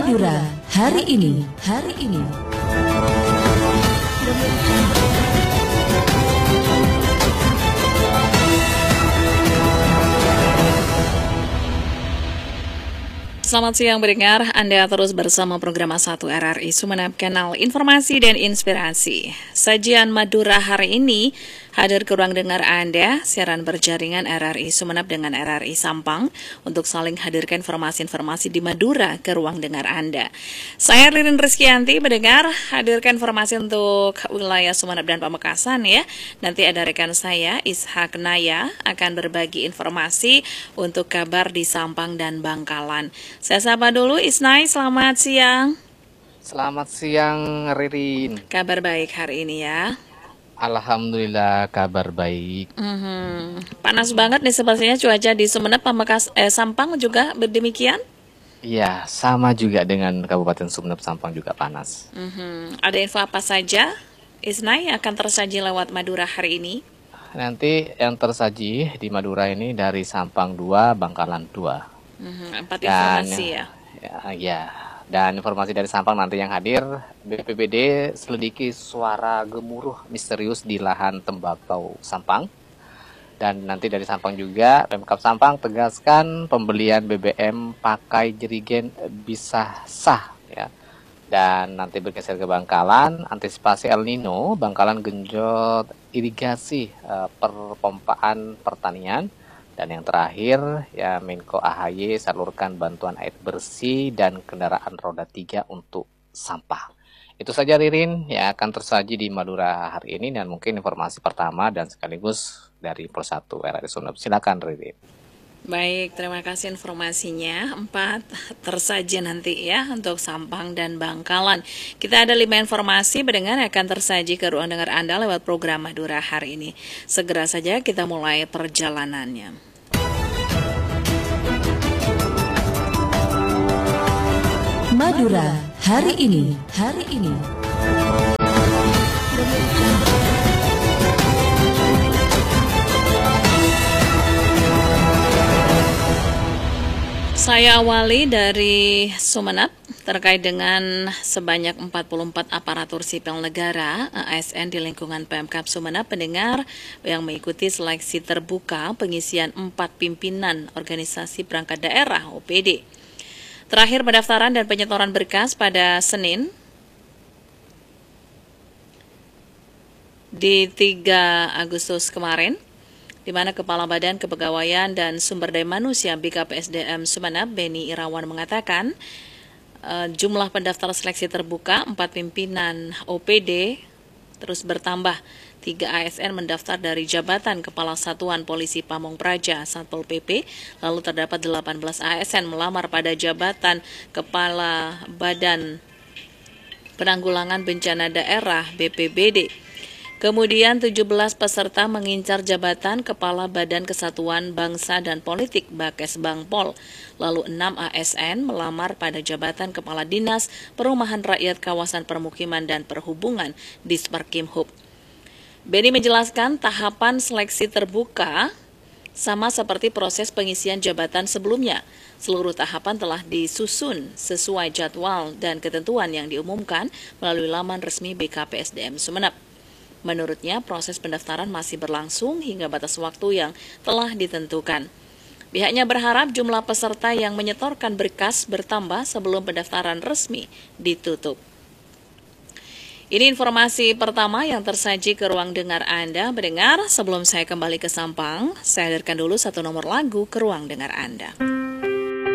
Madura hari ini. Selamat siang pendengar, Anda terus bersama program A1 RRI Sumeneb, kanal informasi dan inspirasi. Sajian Madura hari ini hadir ke ruang dengar Anda, siaran berjaringan RRI Sumeneb dengan RRI Sampang untuk saling hadirkan informasi-informasi di Madura ke ruang dengar Anda. Saya Ririn Rizkyanti, pendengar, hadirkan informasi untuk wilayah Sumeneb dan Pamekasan ya. Nanti ada rekan saya, Ishak Naya, akan berbagi informasi untuk kabar di Sampang dan Bangkalan. Saya sapa dulu Isnai, selamat siang. Selamat siang Ririn. Kabar baik hari ini ya. Alhamdulillah kabar baik. Panas banget nih sepertinya cuaca di Sumeneb, Sampang juga demikian? Iya, sama juga dengan Kabupaten Sumeneb, Sampang juga panas. Ada info apa saja Isnai akan tersaji lewat Madura hari ini? Nanti yang tersaji di Madura ini dari Sampang 2, Bangkalan 2. 4 informasi ya. Ya. Dan informasi dari Sampang nanti yang hadir, BPBD selidiki suara gemuruh misterius di lahan tembakau Sampang. Dan nanti dari Sampang juga, Pemkab Sampang tegaskan pembelian BBM pakai jerigen bisa sah. Ya. Dan nanti bergeser ke Bangkalan, antisipasi El Nino, Bangkalan genjot irigasi perpompaan pertanian. Dan yang terakhir, ya Menko AHY salurkan bantuan air bersih dan kendaraan roda 3 untuk sampah. Itu saja Ririn yang akan tersaji di Madura hari ini dan mungkin informasi pertama dan sekaligus dari Pol 1 RRI Sumeneb. Silakan Ririn. Baik, terima kasih informasinya. 4 tersaji nanti ya untuk Sampang dan Bangkalan. Kita ada 5 informasi pendengar akan tersaji ke ruang dengar Anda lewat program Madura hari ini. Segera saja kita mulai perjalanannya. Madura hari ini. Saya awali dari Sumeneb terkait dengan sebanyak 44 aparatur sipil negara ASN di lingkungan Pemkab Sumeneb pendengar yang mengikuti seleksi terbuka pengisian 4 pimpinan organisasi perangkat daerah OPD. Terakhir pendaftaran dan penyetoran berkas pada Senin di 3 Agustus kemarin, di mana Kepala Badan Kepegawaian dan Sumber Daya Manusia BKPSDM Sumeneb, Beni Irawan mengatakan jumlah pendaftar seleksi terbuka 4 pimpinan OPD terus bertambah. 3 ASN mendaftar dari jabatan Kepala Satuan Polisi Pamong Praja Satpol PP, lalu terdapat 18 ASN melamar pada jabatan Kepala Badan Penanggulangan Bencana Daerah BPBD. Kemudian 17 peserta mengincar jabatan Kepala Badan Kesatuan Bangsa dan Politik Bakes Bangpol. Lalu 6 ASN melamar pada jabatan Kepala Dinas Perumahan Rakyat Kawasan Permukiman dan Perhubungan Disperkimhub. Beni menjelaskan tahapan seleksi terbuka sama seperti proses pengisian jabatan sebelumnya. Seluruh tahapan telah disusun sesuai jadwal dan ketentuan yang diumumkan melalui laman resmi BKPSDM Sumeneb. Menurutnya, proses pendaftaran masih berlangsung hingga batas waktu yang telah ditentukan. Pihaknya berharap jumlah peserta yang menyetorkan berkas bertambah sebelum pendaftaran resmi ditutup. Ini informasi pertama yang tersaji ke ruang dengar Anda. Mendengar, sebelum saya kembali ke Sampang, saya hadirkan dulu satu nomor lagu ke ruang dengar Anda.